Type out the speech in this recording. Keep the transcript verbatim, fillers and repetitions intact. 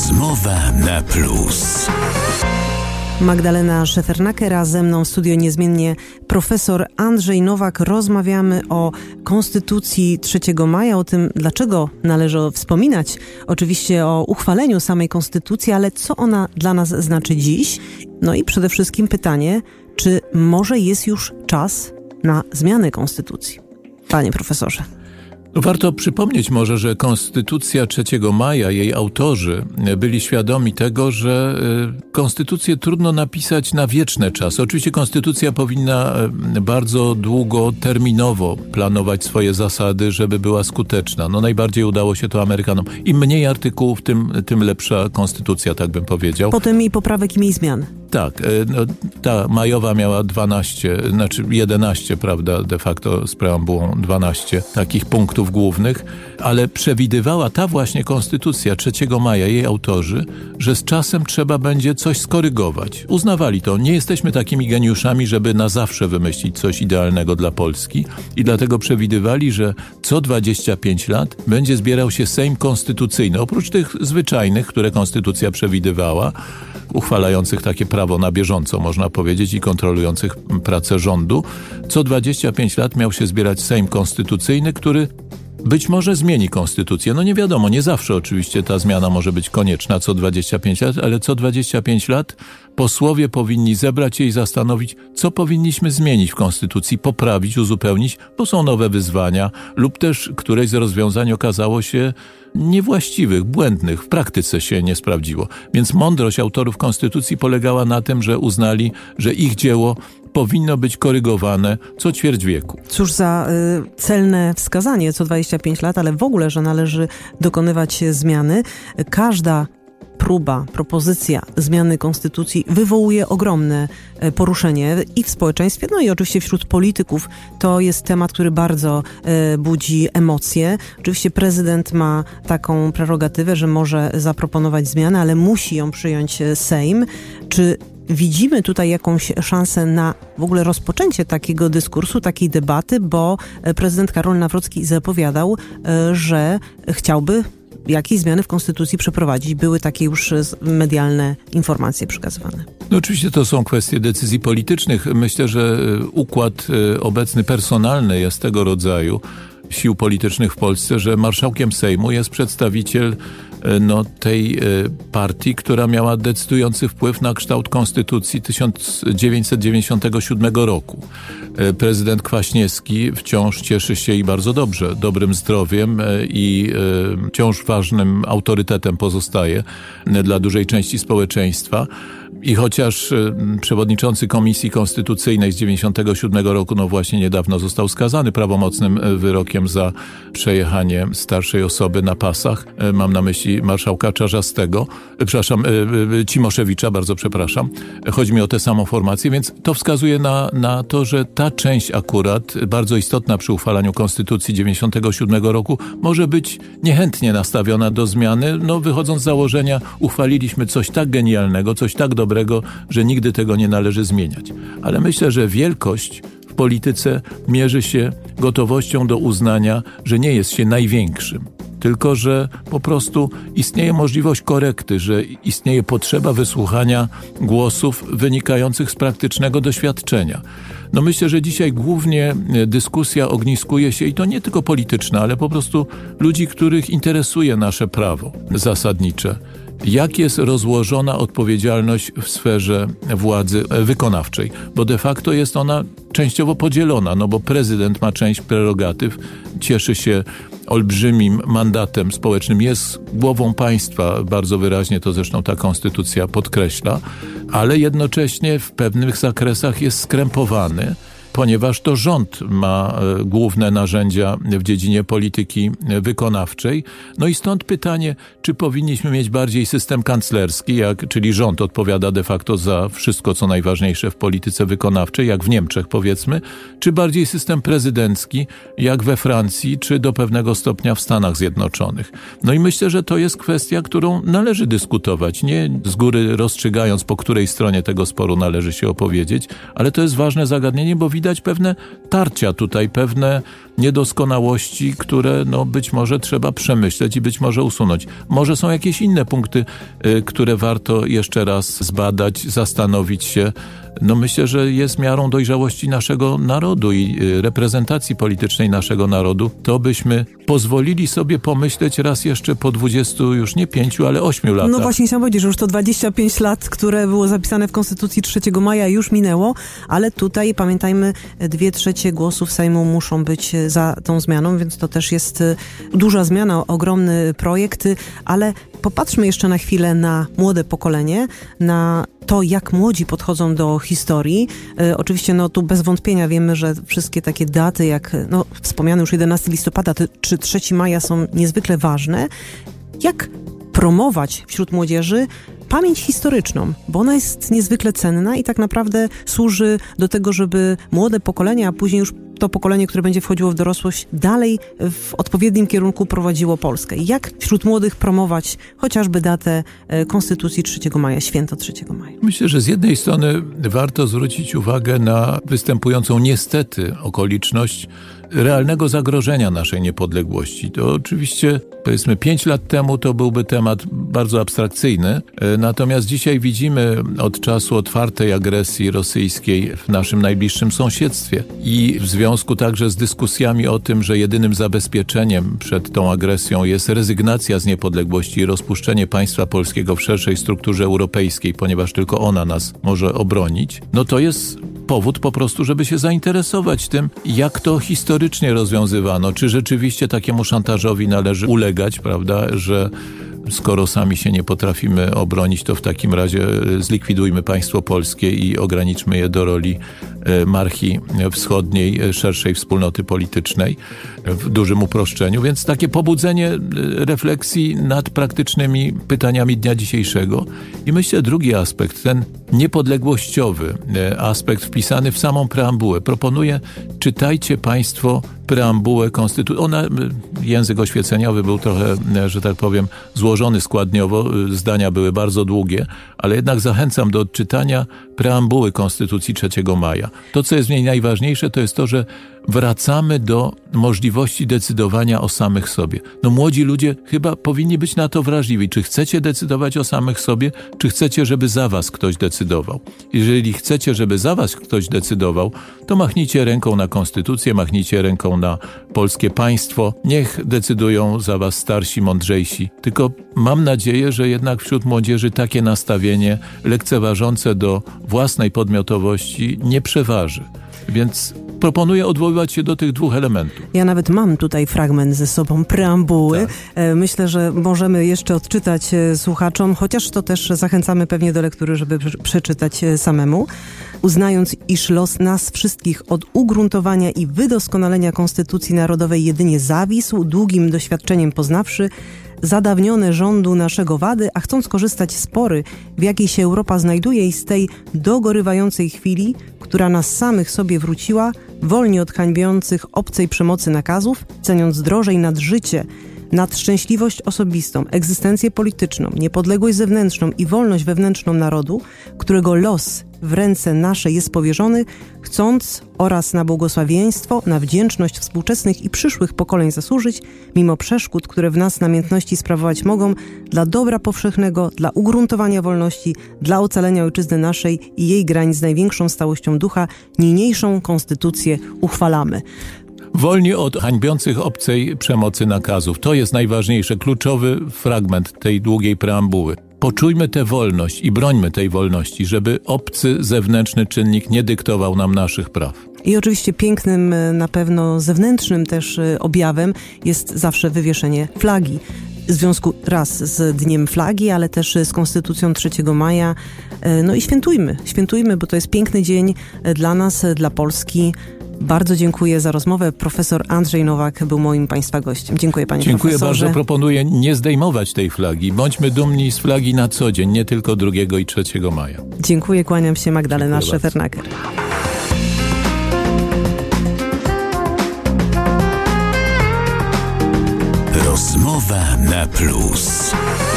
Rozmowa na plus. Magdalena Szefernaker, a ze mną w studio niezmiennie profesor Andrzej Nowak. Rozmawiamy o Konstytucji trzeciego maja, o tym, dlaczego należy wspominać, oczywiście o uchwaleniu samej Konstytucji, ale co ona dla nas znaczy dziś. No i przede wszystkim pytanie, czy może jest już czas na zmianę Konstytucji? Panie profesorze. Warto przypomnieć może, że Konstytucja trzeciego maja, jej autorzy byli świadomi tego, że konstytucję trudno napisać na wieczne czasy. Oczywiście konstytucja powinna bardzo długoterminowo planować swoje zasady, żeby była skuteczna. No najbardziej udało się to Amerykanom. Im mniej artykułów, tym, tym lepsza konstytucja, tak bym powiedział. Potem i poprawek, i mniej zmian. Tak, no, ta majowa miała dwanaście, znaczy jedenaście, prawda, de facto z preambułą dwanaście takich punktów głównych, ale przewidywała ta właśnie Konstytucja trzeciego maja, jej autorzy, że z czasem trzeba będzie coś skorygować. Uznawali to. Nie jesteśmy takimi geniuszami, żeby na zawsze wymyślić coś idealnego dla Polski i dlatego przewidywali, że co dwadzieścia pięć lat będzie zbierał się Sejm Konstytucyjny. Oprócz tych zwyczajnych, które Konstytucja przewidywała, uchwalających takie prawo na bieżąco, można powiedzieć, i kontrolujących pracę rządu. Co dwadzieścia pięć lat miał się zbierać Sejm Konstytucyjny, który być może zmieni konstytucję. No nie wiadomo, nie zawsze oczywiście ta zmiana może być konieczna co dwadzieścia pięć lat, ale co dwadzieścia pięć lat posłowie powinni zebrać się i zastanowić, co powinniśmy zmienić w konstytucji, poprawić, uzupełnić, bo są nowe wyzwania lub też któreś z rozwiązań okazało się niewłaściwych, błędnych, w praktyce się nie sprawdziło. Więc mądrość autorów konstytucji polegała na tym, że uznali, że ich dzieło powinno być korygowane co ćwierć wieku. Cóż za y, celne wskazanie co dwadzieścia pięć lat, ale w ogóle, że należy dokonywać zmiany. Każda próba, propozycja zmiany konstytucji wywołuje ogromne poruszenie i w społeczeństwie, no i oczywiście wśród polityków. To jest temat, który bardzo e, budzi emocje. Oczywiście prezydent ma taką prerogatywę, że może zaproponować zmianę, ale musi ją przyjąć Sejm. Czy widzimy tutaj jakąś szansę na w ogóle rozpoczęcie takiego dyskursu, takiej debaty, bo prezydent Karol Nawrocki zapowiadał, e, że chciałby jakieś zmiany w Konstytucji przeprowadzić. Były takie już medialne informacje przekazywane. No oczywiście to są kwestie decyzji politycznych. Myślę, że układ obecny personalny jest tego rodzaju sił politycznych w Polsce, że marszałkiem Sejmu jest przedstawiciel no, tej partii, która miała decydujący wpływ na kształt Konstytucji tysiąc dziewięćset dziewięćdziesiątego siódmego roku. Prezydent Kwaśniewski wciąż cieszy się i bardzo dobrze, dobrym zdrowiem i wciąż ważnym autorytetem pozostaje dla dużej części społeczeństwa. I chociaż przewodniczący Komisji Konstytucyjnej z dziewięćdziesiątego siódmego roku, no właśnie niedawno został skazany prawomocnym wyrokiem za przejechanie starszej osoby na pasach, mam na myśli marszałka Czarzastego, przepraszam, Cimoszewicza, bardzo przepraszam, chodzi mi o tę samą formację, więc to wskazuje na, na to, że ta część akurat, bardzo istotna przy uchwalaniu Konstytucji dziewięćdziesiątego siódmego roku, może być niechętnie nastawiona do zmiany, no wychodząc z założenia, uchwaliliśmy coś tak genialnego, coś tak dobrego, że nigdy tego nie należy zmieniać. Ale myślę, że wielkość w polityce mierzy się gotowością do uznania, że nie jest się największym, tylko że po prostu istnieje możliwość korekty, że istnieje potrzeba wysłuchania głosów wynikających z praktycznego doświadczenia. No myślę, że dzisiaj głównie dyskusja ogniskuje się, i to nie tylko polityczna, ale po prostu ludzi, których interesuje nasze prawo zasadnicze. Jak jest rozłożona odpowiedzialność w sferze władzy wykonawczej? Bo de facto jest ona częściowo podzielona, no bo prezydent ma część prerogatyw, cieszy się olbrzymim mandatem społecznym, jest głową państwa, bardzo wyraźnie to zresztą ta konstytucja podkreśla, ale jednocześnie w pewnych zakresach jest skrępowany, ponieważ to rząd ma główne narzędzia w dziedzinie polityki wykonawczej. No i stąd pytanie, czy powinniśmy mieć bardziej system kanclerski, jak, czyli rząd odpowiada de facto za wszystko, co najważniejsze w polityce wykonawczej, jak w Niemczech powiedzmy, czy bardziej system prezydencki, jak we Francji, czy do pewnego stopnia w Stanach Zjednoczonych. No i myślę, że to jest kwestia, którą należy dyskutować, nie z góry rozstrzygając, po której stronie tego sporu należy się opowiedzieć, ale to jest ważne zagadnienie, bo widać, widać pewne tarcia tutaj, pewne niedoskonałości, które no być może trzeba przemyśleć i być może usunąć. Może są jakieś inne punkty, y, które warto jeszcze raz zbadać, zastanowić się. No myślę, że jest miarą dojrzałości naszego narodu i y, reprezentacji politycznej naszego narodu, to byśmy pozwolili sobie pomyśleć raz jeszcze po dwudziestu, już nie pięciu, ale ośmiu latach. No właśnie chciałam powiedzieć, że już to dwadzieścia pięć lat, które było zapisane w Konstytucji trzeciego maja już minęło, ale tutaj pamiętajmy, dwie trzecie głosów Sejmu muszą być za tą zmianą, więc to też jest duża zmiana, ogromny projekt, ale popatrzmy jeszcze na chwilę na młode pokolenie, na to, jak młodzi podchodzą do historii. E, oczywiście no tu bez wątpienia wiemy, że wszystkie takie daty jak no, wspomniany już jedenastego listopada ty, czy trzeciego maja są niezwykle ważne. Jak promować wśród młodzieży pamięć historyczną, bo ona jest niezwykle cenna i tak naprawdę służy do tego, żeby młode pokolenie, a później już to pokolenie, które będzie wchodziło w dorosłość, dalej w odpowiednim kierunku prowadziło Polskę. Jak wśród młodych promować chociażby datę Konstytucji trzeciego maja, święto trzeciego maja? Myślę, że z jednej strony warto zwrócić uwagę na występującą niestety okoliczność realnego zagrożenia naszej niepodległości. To oczywiście, powiedzmy, pięć lat temu to byłby temat bardzo abstrakcyjny, natomiast dzisiaj widzimy od czasu otwartej agresji rosyjskiej w naszym najbliższym sąsiedztwie i w związku także z dyskusjami o tym, że jedynym zabezpieczeniem przed tą agresją jest rezygnacja z niepodległości i rozpuszczenie państwa polskiego w szerszej strukturze europejskiej, ponieważ tylko ona nas może obronić, no to jest powód po prostu, żeby się zainteresować tym, jak to historycznie rozwiązywano. Czy rzeczywiście takiemu szantażowi należy ulegać, prawda, że skoro sami się nie potrafimy obronić, to w takim razie zlikwidujmy państwo polskie i ograniczmy je do roli marchi wschodniej, szerszej wspólnoty politycznej w dużym uproszczeniu. Więc takie pobudzenie refleksji nad praktycznymi pytaniami dnia dzisiejszego. I myślę drugi aspekt, ten niepodległościowy aspekt wpisany w samą preambułę. Proponuję, czytajcie państwo preambułę Konstytucji. Ona, język oświeceniowy był trochę, że tak powiem, złożony składniowo. Zdania były bardzo długie, ale jednak zachęcam do odczytania preambuły Konstytucji trzeciego maja. To, co jest w niej najważniejsze, to jest to, że wracamy do możliwości decydowania o samych sobie. No młodzi ludzie chyba powinni być na to wrażliwi. Czy chcecie decydować o samych sobie, czy chcecie, żeby za was ktoś decydował? Jeżeli chcecie, żeby za was ktoś decydował, to machnijcie ręką na konstytucję, machnijcie ręką na polskie państwo. Niech decydują za was starsi, mądrzejsi. Tylko mam nadzieję, że jednak wśród młodzieży takie nastawienie lekceważące do własnej podmiotowości nie przeważy. Więc proponuję odwoływać się do tych dwóch elementów. Ja nawet mam tutaj fragment ze sobą preambuły. Tak. Myślę, że możemy jeszcze odczytać słuchaczom, chociaż to też zachęcamy pewnie do lektury, żeby przeczytać samemu. Uznając, iż los nas wszystkich od ugruntowania i wydoskonalenia Konstytucji Narodowej jedynie zawisł, długim doświadczeniem poznawszy, zadawnione rządu naszego wady, a chcąc korzystać z pory, w jakiej się Europa znajduje i z tej dogorywającej chwili, która nas samych sobie wróciła, wolni od hańbiących obcej przemocy nakazów, ceniąc drożej nad życie, nad szczęśliwość osobistą, egzystencję polityczną, niepodległość zewnętrzną i wolność wewnętrzną narodu, którego los w ręce nasze jest powierzony, chcąc oraz na błogosławieństwo, na wdzięczność współczesnych i przyszłych pokoleń zasłużyć, mimo przeszkód, które w nas namiętności sprawować mogą, dla dobra powszechnego, dla ugruntowania wolności, dla ocalenia ojczyzny naszej i jej granic z największą stałością ducha, niniejszą konstytucję uchwalamy. Wolni od hańbiących obcej przemocy nakazów. To jest najważniejszy, kluczowy fragment tej długiej preambuły. Poczujmy tę wolność i brońmy tej wolności, żeby obcy, zewnętrzny czynnik nie dyktował nam naszych praw. I oczywiście pięknym, na pewno zewnętrznym też objawem jest zawsze wywieszenie flagi. W związku raz z Dniem Flagi, ale też z Konstytucją trzeciego maja. No i świętujmy, świętujmy, bo to jest piękny dzień dla nas, dla Polski. Bardzo dziękuję za rozmowę. Profesor Andrzej Nowak był moim państwa gościem. Dziękuję panie Dziękuję profesorze. Dziękuję bardzo. Proponuję nie zdejmować tej flagi. Bądźmy dumni z flagi na co dzień, nie tylko drugiego i trzeciego maja. Dziękuję, kłaniam się. Magdalena Szefernaker. Rozmowa na plus.